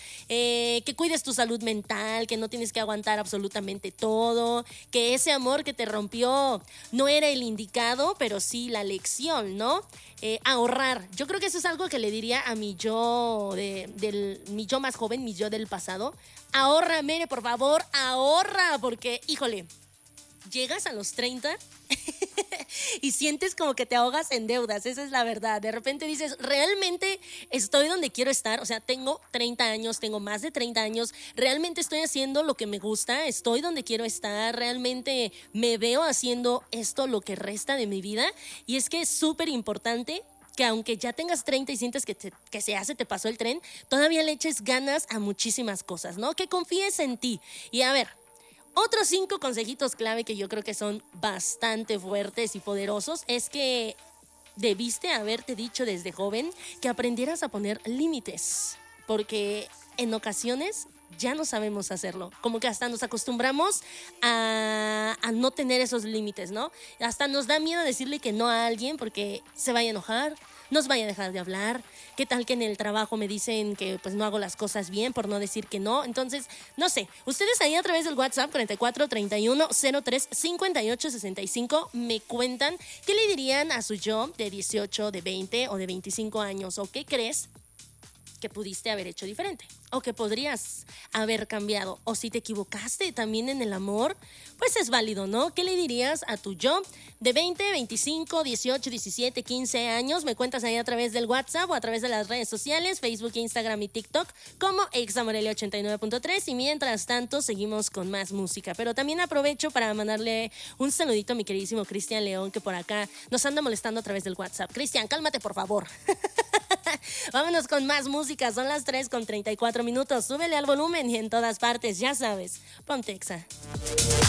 Que cuides tu salud mental, que no tienes que aguantar absolutamente todo, que ese amor que te rompió no era el indicado, pero sí la lección, ¿no? Ahorrar. Yo creo que eso es algo que le diría a mi yo, mi yo más joven, mi yo del pasado. Ahorra, Mere, por favor, ahorra, porque, híjole, llegas a los 30 y sientes como que te ahogas en deudas, esa es la verdad. De repente dices, ¿realmente estoy donde quiero estar? O sea, tengo 30 años, tengo más de 30 años, ¿realmente estoy haciendo lo que me gusta? ¿Estoy donde quiero estar? ¿Realmente me veo haciendo esto lo que resta de mi vida? Y es que es súper importante que aunque ya tengas 30 y sientes que te pasó el tren, todavía le eches ganas a muchísimas cosas, ¿no? Que confíes en ti. Y a ver, otros 5 consejitos clave que yo creo que son bastante fuertes y poderosos es que debiste haberte dicho desde joven que aprendieras a poner límites, porque en ocasiones ya no sabemos hacerlo, como que hasta nos acostumbramos a no tener esos límites, ¿no? Hasta nos da miedo decirle que no a alguien porque se vaya a enojar, nos vaya a dejar de hablar. ¿Qué tal que en el trabajo me dicen que pues no hago las cosas bien por no decir que no? Entonces, no sé, ustedes ahí a través del WhatsApp 44 31 03 58 65 me cuentan qué le dirían a su yo de 18, de 20 o de 25 años, o qué crees que pudiste haber hecho diferente o que podrías haber cambiado, o si te equivocaste también en el amor, pues es válido, ¿no? ¿Qué le dirías a tu yo de 20, 25, 18, 17, 15 años? Me cuentas ahí a través del WhatsApp o a través de las redes sociales, Facebook, Instagram y TikTok como Examorelia 89.3, y mientras tanto seguimos con más música, pero también aprovecho para mandarle un saludito a mi queridísimo Cristian León, que por acá nos anda molestando a través del WhatsApp. Cristian, cálmate por favor. Vámonos con más música, son las 3:34 minutos. Súbele al volumen y en todas partes, ya sabes, ponte Exa.